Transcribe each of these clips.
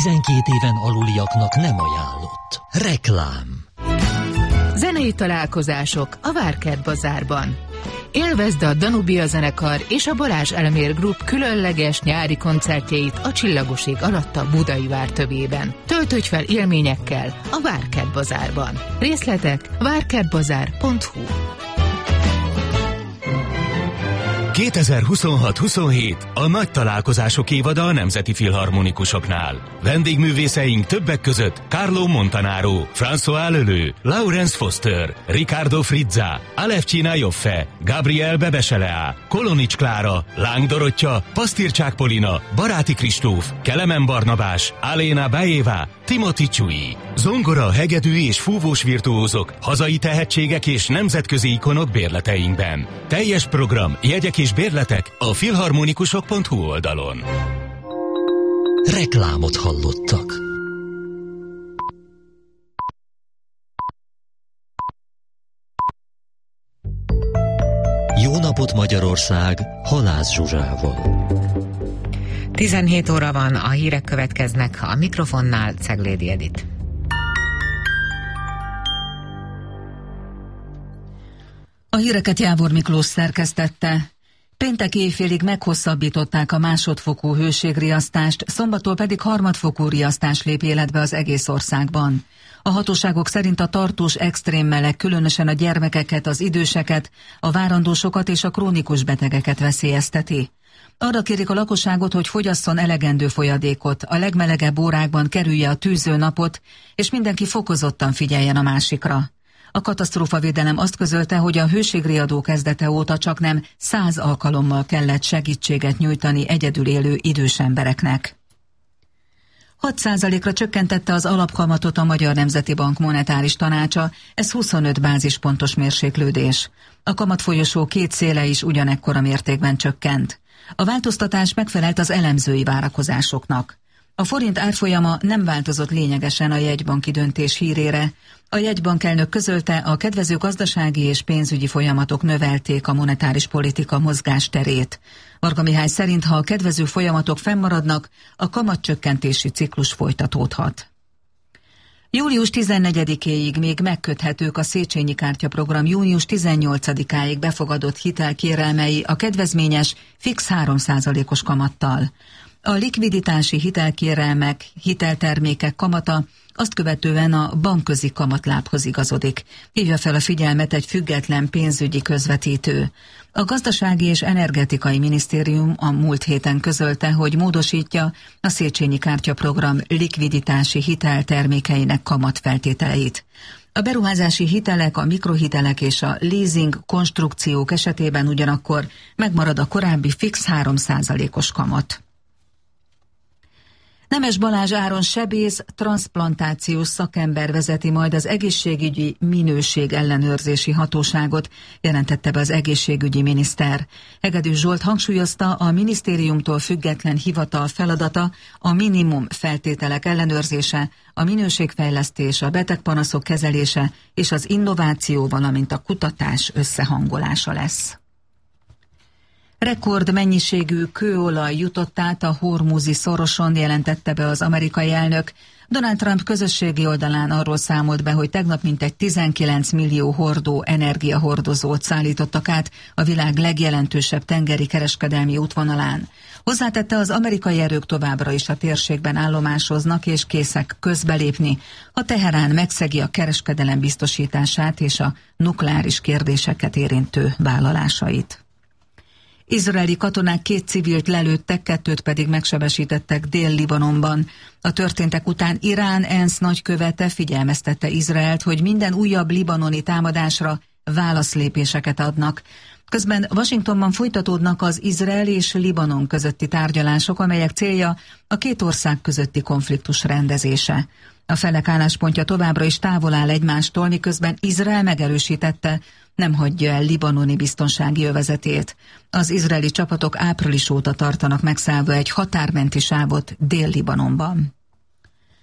12 éven aluliaknak nem ajánlott. Reklám. Zenei találkozások a Várkert Bazárban. Élvezd a Danubia zenekar és a Balázs Elmér Group különleges nyári koncertjeit a Csillagos ég alatt a Budai vár tövében. Töltődj fel élményekkel a Várkert Bazárban. Részletek várkertbazár.hu. 2026-27 a nagy találkozások évada a Nemzeti Filharmonikusoknál. Vendégművészeink többek között Carlo Montanaro, François Leleu, Laurence Foster, Riccardo Frizza, Alevcsina Joffe, Gabriel Bebeselea, Kolonics Klára, Láng Dorottya, Pasztircsák Polina, Baráti Kristóf, Kelemen Barnabás, Aléna Baeva, Timothy Csui. Zongora, hegedű és fúvós virtuózok, hazai tehetségek és nemzetközi ikonok bérleteinkben. Teljes program, jegyek és bérletek a filharmonikusok.hu oldalon. Reklámot hallottak. Jó napot Magyarország, Halász Zsuzsával. 17 óra van, a hírek következnek, a mikrofonnál Ceglédi Edit. A híreket Jávor Miklós szerkesztette. Péntek éjfélig meghosszabbították a másodfokú hőségriasztást, szombattól pedig harmadfokú riasztás lép életbe az egész országban. A hatóságok szerint a tartós extrém meleg különösen a gyermekeket, az időseket, a várandósokat és a krónikus betegeket veszélyezteti. Arra kérik a lakosságot, hogy fogyasszon elegendő folyadékot, a legmelegebb órákban kerülje a tűző napot, és mindenki fokozottan figyeljen a másikra. A katasztrófavédelem azt közölte, hogy a hőségriadó kezdete óta csaknem 100 alkalommal kellett segítséget nyújtani egyedül élő idős embereknek. 6%-ra csökkentette az alapkamatot a Magyar Nemzeti Bank monetáris tanácsa, ez 25 bázispontos mérséklődés. A kamatfolyosó két széle is ugyanekkora mértékben csökkent. A változtatás megfelelt az elemzői várakozásoknak. A forint árfolyama nem változott lényegesen a jegybanki döntés hírére. A jegybank elnök közölte, a kedvező gazdasági és pénzügyi folyamatok növelték a monetáris politika mozgásterét. Varga Mihály szerint, ha a kedvező folyamatok fennmaradnak, a kamatcsökkentési ciklus folytatódhat. Július 14-éig még megköthetők a Széchenyi kártyaprogram június 18-áig befogadott hitelkérelmei a kedvezményes fix 3%-os kamattal. A likviditási hitelkérelmek, hiteltermékek kamata azt követően a bankközi kamatlábhoz igazodik. Hívja fel a figyelmet egy független pénzügyi közvetítő. A Gazdasági és Energetikai Minisztérium a múlt héten közölte, hogy módosítja a Széchenyi kártyaprogram likviditási hiteltermékeinek kamatfeltételeit. A beruházási hitelek, a mikrohitelek és a leasing konstrukciók esetében ugyanakkor megmarad a korábbi fix 3%-os kamat. Nemes Balázs Áron sebész, transzplantációs szakember vezeti majd az egészségügyi minőség ellenőrzési hatóságot, jelentette be az egészségügyi miniszter. Hegedűs Zsolt hangsúlyozta, a minisztériumtól független hivatal feladata a minimum feltételek ellenőrzése, a minőségfejlesztés, a betegpanaszok kezelése és az innováció, valamint a kutatás összehangolása lesz. Rekord mennyiségű kőolaj jutott át a Hormuzi szoroson, jelentette be az amerikai elnök. Donald Trump közösségi oldalán arról számolt be, hogy tegnap mintegy 19 millió hordó energiahordozót szállítottak át a világ legjelentősebb tengeri kereskedelmi útvonalán. Hozzátette, az amerikai erők továbbra is a térségben állomásoznak és készek közbelépni, ha Teherán megszegi a kereskedelem biztosítását és a nukleáris kérdéseket érintő vállalásait. Izraeli katonák 2 civilt lelőttek, 2 pedig megsebesítettek Dél-Libanonban. A történtek után Irán ENSZ nagykövete figyelmeztette Izraelt, hogy minden újabb libanoni támadásra válaszlépéseket adnak. Közben Washingtonban folytatódnak az Izrael és Libanon közötti tárgyalások, amelyek célja a két ország közötti konfliktus rendezése. A felek álláspontja továbbra is távol áll egymástól, miközben Izrael megerősítette, nem hagyja el libanoni biztonsági övezetét. Az izraeli csapatok április óta tartanak megszállva egy határmenti sávot Dél-Libanonban.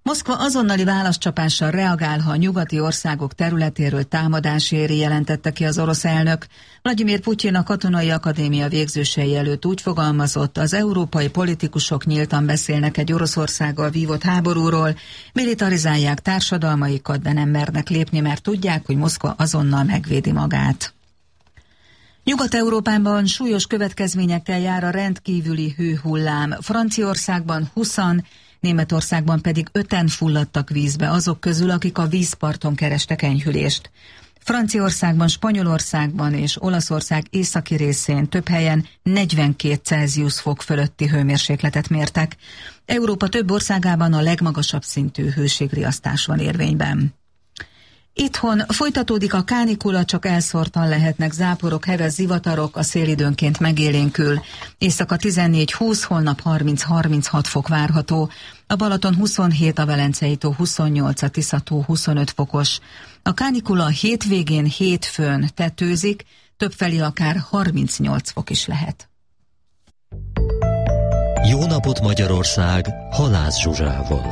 Moszkva azonnali válaszcsapással reagál, ha a nyugati országok területéről támadás éri, jelentette ki az orosz elnök. Vladimir Putyin a Katonai Akadémia végzősei előtt úgy fogalmazott, az európai politikusok nyíltan beszélnek egy Oroszországgal vívott háborúról, militarizálják társadalmaikat, de nem mernek lépni, mert tudják, hogy Moszkva azonnal megvédi magát. Nyugat-Európában súlyos következményekkel jár a rendkívüli hőhullám. Franciaországban 20-an, Németországban pedig 5-en fulladtak vízbe azok közül, akik a vízparton kerestek enyhülést. Franciaországban, Spanyolországban és Olaszország északi részén több helyen 42 Celsius fok fölötti hőmérsékletet mértek. Európa több országában a legmagasabb szintű hőségriasztás van érvényben. Itthon folytatódik a kánikula, csak elszórtan lehetnek záporok, heves zivatarok, a szél időnként megélénkül. Éjszaka 14-20, holnap 30-36 fok várható. A Balaton 27, a Velencei tó 28, a Tisza tó 25 fokos. A kánikula a hétvégén, hétfőn tetőzik, többfelé akár 38 fok is lehet. Jó napot Magyarország, Halász Zsuzsával.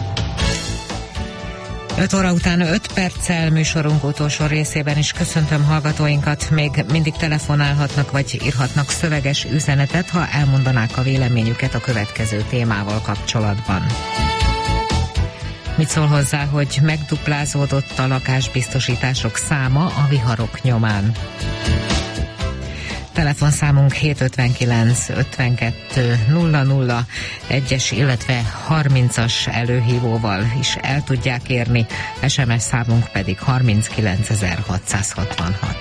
5 óra után 5 perccel műsorunk utolsó részében is köszöntöm hallgatóinkat. Még mindig telefonálhatnak vagy írhatnak szöveges üzenetet, ha elmondanák a véleményüket a következő témával kapcsolatban. Mit szól hozzá, hogy megduplázódott a lakásbiztosítások száma a viharok nyomán? Telefonszámunk 759 52 00 1-es, illetve 30-as előhívóval is el tudják érni, SMS számunk pedig 39666.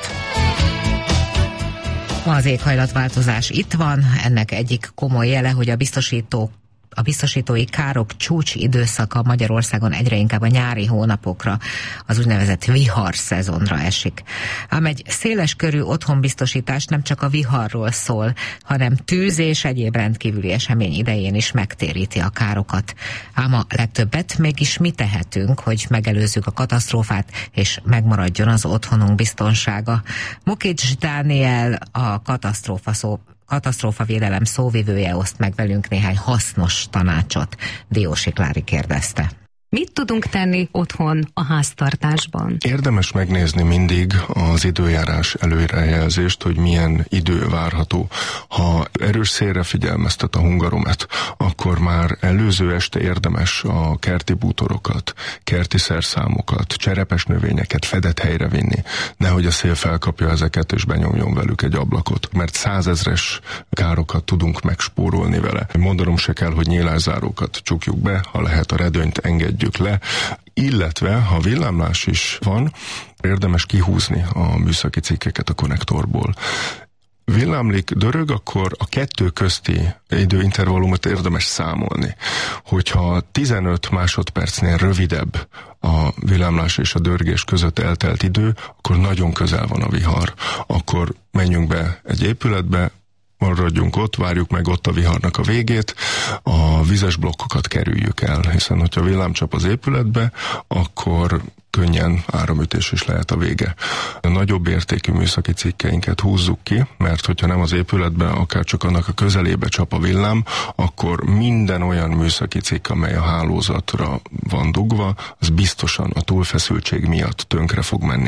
Az éghajlatváltozás itt van, ennek egyik komoly jele, hogy a biztosítói károk csúcs időszaka Magyarországon egyre inkább a nyári hónapokra, az úgynevezett vihar szezonra esik. Ám egy széles körű otthonbiztosítás nem csak a viharról szól, hanem tűz és egyéb rendkívüli esemény idején is megtéríti a károkat. Ám a legtöbbet mégis mi tehetünk, hogy megelőzzük a katasztrófát, és megmaradjon az otthonunk biztonsága. Mukics Dániel, a katasztrófavédelem szóvivője oszt meg velünk néhány hasznos tanácsot. Diósi Klári kérdezte. Mit tudunk tenni otthon a háztartásban? Érdemes megnézni mindig az időjárás előrejelzést, hogy milyen idő várható. Ha erős szélre figyelmeztet a hungaromet, akkor már előző este érdemes a kerti bútorokat, kerti szerszámokat, cserepes növényeket fedett helyre vinni. Nehogy a szél felkapja ezeket és benyomjon velük egy ablakot, mert 100 000 károkat tudunk megspórolni vele. Mondanom se kell, hogy nyílászárókat csukjuk be, ha lehet a redőnyt engedjük le, illetve ha villámlás is van, érdemes kihúzni a műszaki cikkeket a konnektorból. Villámlik, dörög, akkor a kettő közti időintervallumot érdemes számolni. Hogyha 15 másodpercnél rövidebb a villámlás és a dörgés között eltelt idő, akkor nagyon közel van a vihar. Akkor menjünk be egy épületbe, maradjunk ott, várjuk meg ott a viharnak a végét, a vizes blokkokat kerüljük el, hiszen hogyha villámcsap az épületbe, akkor könnyen áramütés is lehet a vége. A nagyobb értékű műszaki cikkeinket húzzuk ki, mert hogyha nem az épületben, akár csak annak a közelébe csap a villám, akkor minden olyan műszaki cikk, amely a hálózatra van dugva, az biztosan a túlfeszültség miatt tönkre fog menni.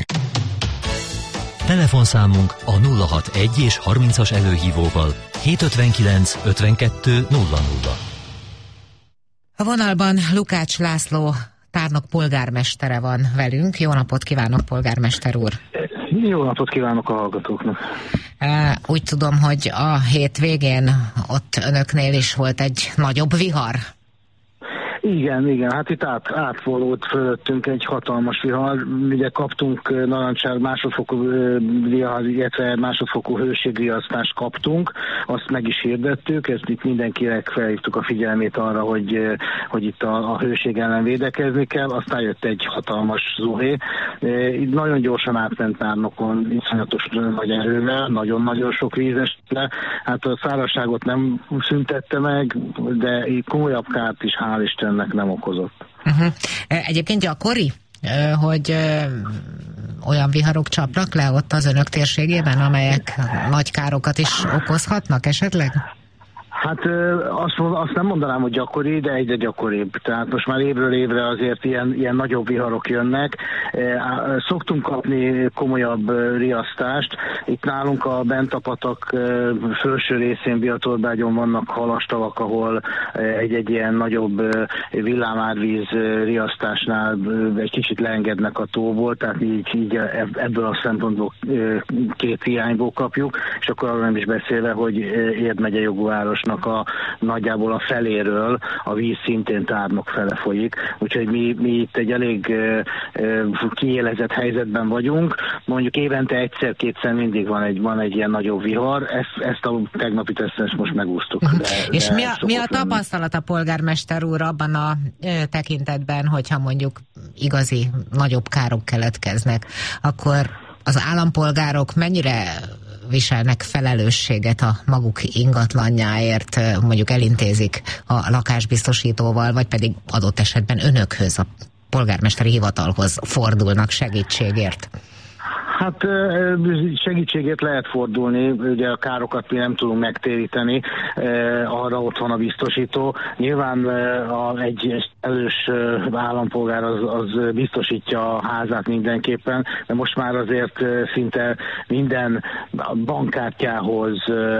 Telefonszámunk a 061 és 30-as előhívóval 759 52 00. A vonalban Lukács László tárnok polgármestere van velünk. Jó napot kívánok, polgármester úr! Jó napot kívánok a hallgatóknak! Úgy tudom, hogy a hétvégén ott önöknél is volt egy nagyobb vihar. Igen, hát itt átvolult fölöttünk egy hatalmas vihar. Ugye kaptunk narancsár másodfokú vihar, illetve másodfokú hőségriasztást kaptunk, azt meg is hirdettük, ezt itt mindenkinek felhívtuk a figyelmét arra, hogy itt a hőség ellen védekezni kell, aztán jött egy hatalmas zuhé. Nagyon gyorsan átment Tárnokon, iszonyatos nagy erővel, nagyon-nagyon sok víz esett le. Hát a szárazságot nem szüntette meg, de komolyabb kárt is hál' Istennek nem okozott. Egyébként gyakori, hogy olyan viharok csapnak le ott az önök térségében, amelyek nagy károkat is okozhatnak esetleg? Hát azt nem mondanám, hogy gyakori, de egyre gyakoribb. Tehát most már évről évre azért ilyen nagyobb viharok jönnek. Szoktunk kapni komolyabb riasztást. Itt nálunk a Bentapatak felső részén Biatorbágyon vannak halastavak, ahol egy ilyen nagyobb villámárvíz riasztásnál egy kicsit leengednek a tóból, tehát így ebből a szempontból két irányból kapjuk, és akkor arról nem is beszélve, hogy Érd megye jogvárosnak nagyjából a feléről a víz szintén Tárnok fele folyik, úgyhogy mi itt egy elég kiélezett helyzetben vagyunk. Mondjuk évente egyszer-kétszer mindig van egy ilyen nagyobb vihar, ezt a tegnapi tesztet most megúsztuk. És mi a tapasztalat a polgármester úr abban a tekintetben, hogyha mondjuk igazi nagyobb károk keletkeznek, akkor az állampolgárok mennyire viselnek felelősséget a maguk ingatlanjáért, mondjuk elintézik a lakásbiztosítóval, vagy pedig adott esetben önökhöz, a polgármesteri hivatalhoz fordulnak segítségért? Hát segítségért lehet fordulni, ugye a károkat mi nem tudunk megtéríteni, arra ott van a biztosító. Nyilván egy elős állampolgár az biztosítja a házát mindenképpen, de most már azért szinte minden bankkártyához,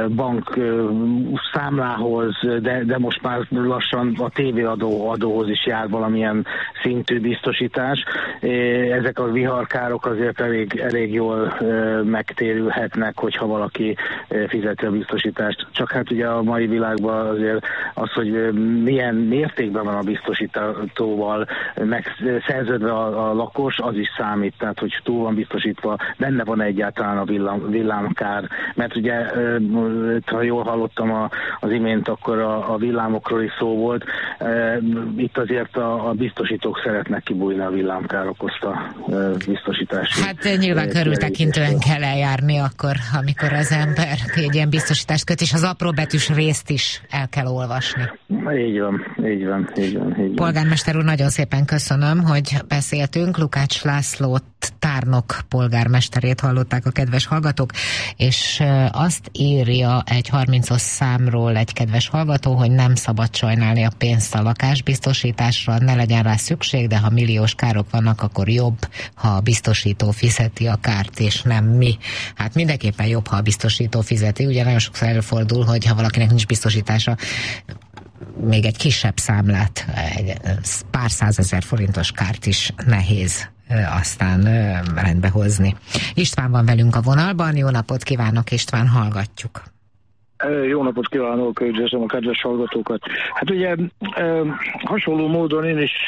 bankszámlához, de most már lassan a tévéadóhoz is jár valamilyen szintű biztosítás. Ezek a viharkárok azért elég jól megtérülhetnek, hogyha valaki fizeti a biztosítást. Csak hát ugye a mai világban azért az, hogy milyen mértékben van a biztosítóval megszerződve a lakos, az is számít. Tehát, hogy túl van biztosítva, benne van egyáltalán a villámkár. Mert ugye, ha jól hallottam az imént, akkor a villámokról is szó volt. Itt azért a biztosítók szeretnek kibújni a villámkár okozta biztosítási. Hát nyilván körültekintően kell eljárni akkor, amikor az ember egy ilyen biztosítást köt, és az apróbetűs részt is el kell olvasni. Így van. Polgármester úr, nagyon szépen köszönöm, hogy beszéltünk. Lukács Lászlót, Tárnok polgármesterét hallották a kedves hallgatók, és azt írja egy 30-os számról egy kedves hallgató, hogy nem szabad sajnálni a pénzt a lakásbiztosításra, ne legyen rá szükség, de ha milliós károk vannak, akkor jobb, ha a biztosító fizeti a kárt, és nem mi. Hát mindenképpen jobb, ha a biztosító fizeti. Ugye nagyon sokszor előfordul, hogy ha valakinek nincs biztosítása, még egy kisebb számlát, egy pár százezer forintos kárt is nehéz aztán rendbe hozni. István van velünk a vonalban, jó napot kívánok, István, hallgatjuk. Jó napot kívánok, üdvözlöm a kedves hallgatókat. Hát ugye hasonló módon én is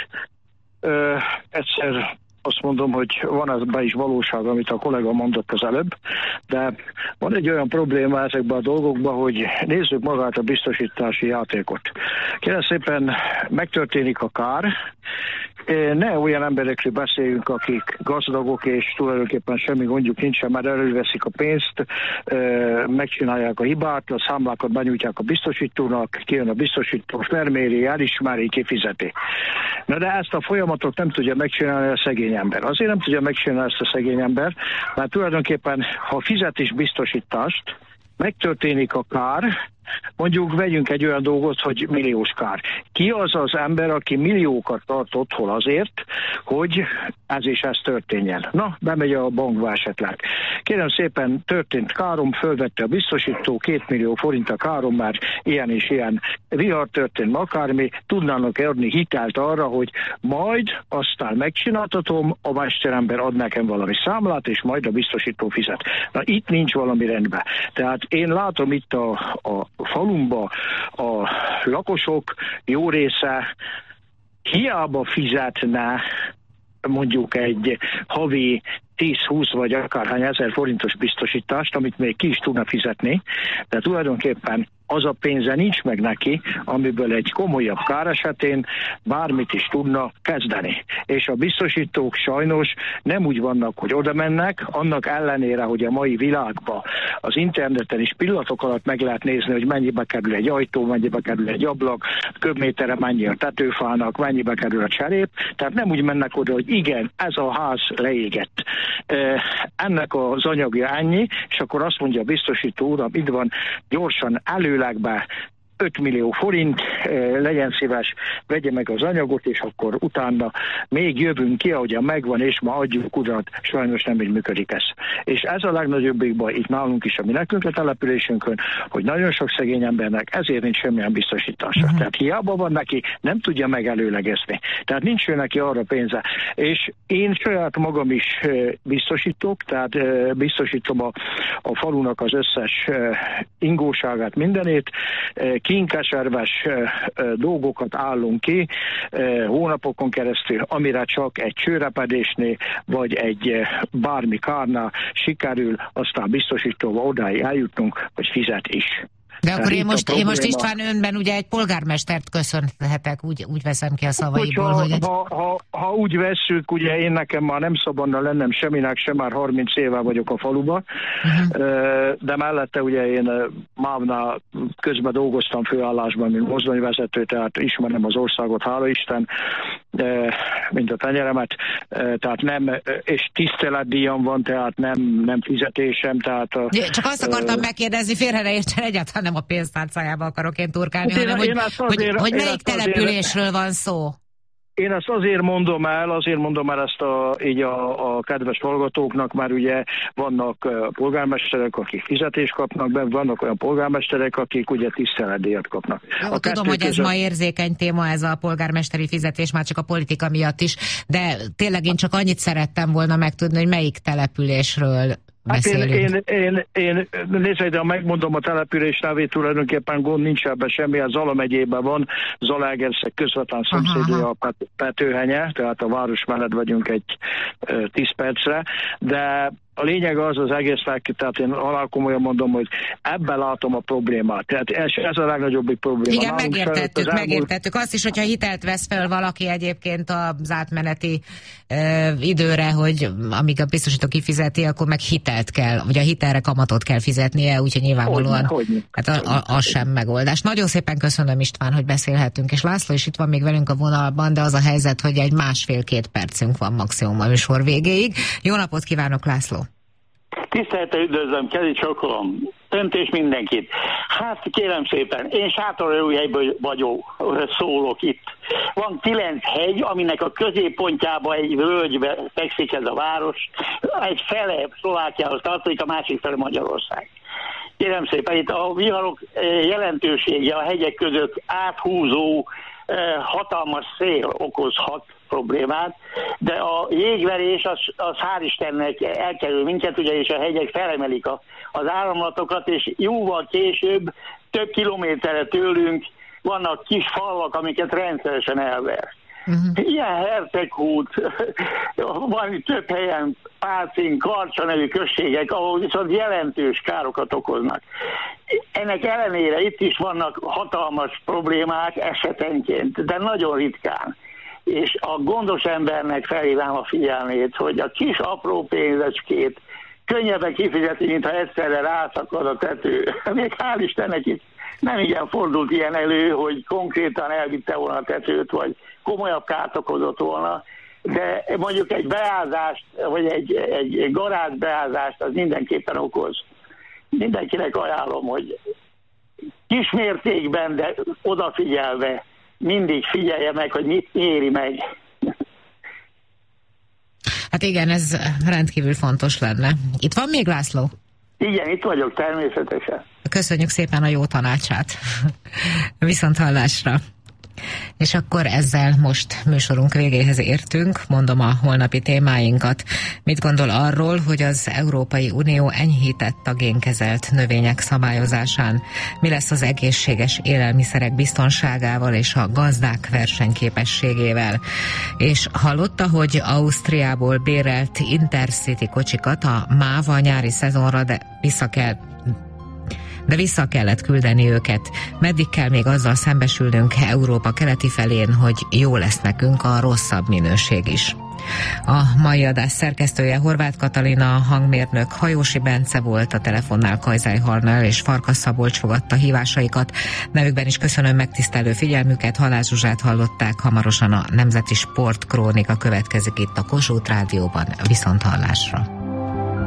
egyszer azt mondom, hogy van ebben is valóság, amit a kollega mondott az előbb, de van egy olyan probléma ezekben a dolgokban, hogy nézzük magát a biztosítási játékot. Kérem szépen, megtörténik a kár, ne olyan emberekről beszéljünk, akik gazdagok, és tulajdonképpen semmi gondjuk nincsen, mert előveszik a pénzt, megcsinálják a hibát, a számlákat benyújtják a biztosítónak, kijön a biztosító, felméri, elismeri, kifizeti. Na de ezt a folyamatot nem tudja megcsinálni a szegény ember. Azért nem tudja megcsinálni ezt a szegény ember, mert tulajdonképpen, ha fizet is biztosítást, megtörténik a kár, mondjuk vegyünk egy olyan dolgot, hogy milliós kár. Ki az az ember, aki milliókat tart otthon azért, hogy ez és ez történjen? Na, bemegy a bankba esetleg. Kérem szépen, történt károm, fölvette a biztosító, 2 millió forint a károm, már ilyen és ilyen vihar történt, akármi, tudnának adni hitelt arra, hogy majd aztán megcsináltatom, a mesterember ad nekem valami számlát, és majd a biztosító fizet. Na, itt nincs valami rendben. Tehát én látom itt a falumba a lakosok jó része hiába fizetne mondjuk egy havi 10-20 vagy akárhány ezer forintos biztosítást, amit még ki is tudna fizetni, de tulajdonképpen az a pénze nincs meg neki, amiből egy komolyabb kár esetén bármit is tudna kezdeni. És a biztosítók sajnos nem úgy vannak, hogy oda mennek, annak ellenére, hogy a mai világban az interneten is pillanatok alatt meg lehet nézni, hogy mennyibe kerül egy ajtó, mennyibe kerül egy ablak, köbméterre mennyi a tetőfának, mennyibe kerül a cserép, tehát nem úgy mennek oda, hogy igen, ez a ház leégett. Ennek az anyagja ennyi, és akkor azt mondja a biztosító, uram, itt van, gyorsan előlegbe 5 millió forint, legyen szíves, vegye meg az anyagot, és akkor utána még jövünk ki, ahogyan megvan, és ma adjuk urat, sajnos nem így működik ez. És ez a legnagyobb baj itt nálunk is, ami nekünk a településünkön, hogy nagyon sok szegény embernek ezért nincs semmilyen biztosítása. Tehát hiába van neki, nem tudja megelőlegezni. Tehát nincs ő neki arra pénze. És én saját magam is biztosítok, tehát biztosítom a falunak az összes ingóságát, mindenét, kinkeserves dolgokat állunk ki hónapokon keresztül, amire csak egy csőrepedésnél, vagy egy bármi kárnál sikerül, aztán biztosítóval odáig eljutnunk, hogy fizet is. De akkor én most István önben ugye egy polgármestert köszönhetek, úgy veszem ki a szavaiból, hogy... Ha úgy vesszük, ugye én nekem már nem szabadna lennem semminek, sem már 30 éve vagyok a faluba, de mellette ugye én MÁV-nál közben dolgoztam főállásban, mint mozdonyvezető, tehát ismerem az országot, hála Isten, mint a tenyeremet, tehát nem, és tiszteletdíjam van, tehát nem fizetésem, tehát... Csak azt akartam megkérdezni, félre ne értsen, egyáltalán nem a pénztárcájába akarok én turkálni, hanem hogy melyik településről van szó? Én ezt azért mondom el ezt így a kedves hallgatóknak, mert ugye vannak polgármesterek, akik fizetést kapnak be, vannak olyan polgármesterek, akik ugye tiszteletdíjat kapnak. Jó, tudom, hogy ez ma érzékeny téma, ez a polgármesteri fizetés, már csak a politika miatt is, de tényleg én csak annyit szerettem volna megtudni, hogy melyik településről beszélünk. Én nézd, de megmondom a település nevét, tulajdonképpen gond nincs ebben semmi, az Zala megyében van, Zalaegerszeg közvetlen szomszédja a Petőhenye, tehát a város mellett vagyunk egy 10 percre, de a lényeg az egésznek, tehát én komolyan mondom, hogy ebben látom a problémát. Tehát ez a legnagyobb probléma. Igen, megértettük. Azt is, hogyha hitelt vesz fel valaki egyébként az átmeneti időre, hogy amíg a biztosító kifizeti, akkor meg hitelt kell, vagy a hitelre kamatot kell fizetnie, úgyhogy nyilvánvalóan hát az sem megoldás. Nagyon szépen köszönöm, István, hogy beszélhetünk, és László is itt van még velünk a vonalban, de az a helyzet, hogy egy 1,5-2 percünk van maximum a műsor végéig. Jó napot kívánok, László! Tisztelettel üdvözlöm, kezi csokolom, önt és mindenkit. Hát kérem szépen, én Sátoraljaújhelyből szólok itt. Van 9 hegy, aminek a középpontjában egy völgybe fekszik ez a város. Egy fele Szlovákiához tartozik, a másik fele Magyarország. Kérem szépen, itt a viharok jelentősége a hegyek között áthúzó hatalmas szél okozhat problémát, de a jégverés az hál' Istennek elkerül minket, ugyanis a hegyek felemelik az áramlatokat, és jóval később, több kilométerre tőlünk vannak kis falvak, amiket rendszeresen elver. Ilyen Herceghút, van több helyen Pálcin, Karcsa nevű községek, ahol viszont jelentős károkat okoznak. Ennek ellenére itt is vannak hatalmas problémák esetenként, de nagyon ritkán. És a gondos embernek felhívám a figyelmét, hogy a kis apró pénzecskét könnyebben kifizetni, mintha egyszerre rászakad a tető. Még hál' Istennek itt nem igen fordult ilyen elő, hogy konkrétan elvitte volna a tetőt, vagy komolyabb kárt okozott volna, de mondjuk egy beázást, vagy egy garázs beázást az mindenképpen okoz. Mindenkinek ajánlom, hogy kismértékben, de odafigyelve mindig figyelje meg, hogy mit éri meg. Hát igen, ez rendkívül fontos lenne. Itt van még László? Igen, itt vagyok természetesen. Köszönjük szépen a jó tanácsát. Viszonthallásra. És akkor ezzel most műsorunk végéhez értünk, mondom a holnapi témáinkat. Mit gondol arról, hogy az Európai Unió enyhített a génkezelt növények szabályozásán? Mi lesz az egészséges élelmiszerek biztonságával és a gazdák versenyképességével? És hallotta, hogy Ausztriából bérelt Intercity kocsikat a MÁV a nyári szezonra, de vissza kellett küldeni őket. Meddig kell még azzal szembesülnünk Európa keleti felén, hogy jó lesz nekünk a rosszabb minőség is. A mai adás szerkesztője Horváth Katalina, hangmérnök Hajósi Bence volt, a telefonnál Kajzály Harnál és Farkas Szabolcs fogadta hívásaikat. Nevükben is köszönöm megtisztelő figyelmüket, Halász Zsuzsát hallották, hamarosan a Nemzeti Sportkrónika következik itt a Kossuth Rádióban. Viszonthallásra!